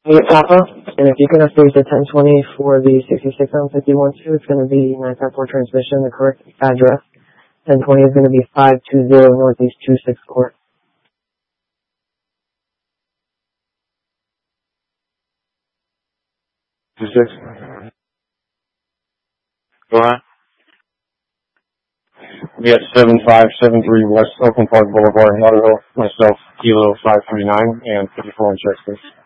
Hey, Papa, and if you can update the 1020 for the 66M51-2, it's going to be 954 transmission, the correct address. 1020 is going to be 520 Northeast 26 Court. 26. Go on. We got 7573 West Oakland Park Boulevard, Lauderdale, myself, Kilo 539, and 54 on check, please.